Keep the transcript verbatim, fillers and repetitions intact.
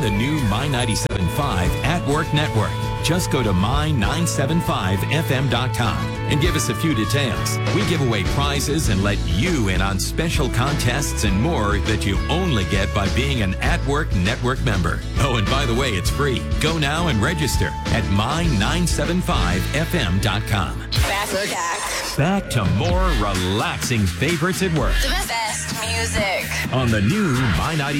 the new My ninety-seven point five At Work Network. Just go to my nine seven five f m dot com and give us a few details. We give away prizes and let you in on special contests and more that you only get by being an At Work Network member. Oh, and by the way, it's free. Go now and register at my nine seven five f m dot com. Back, back. Back to more relaxing favorites at work The best music on the new My ninety-seven.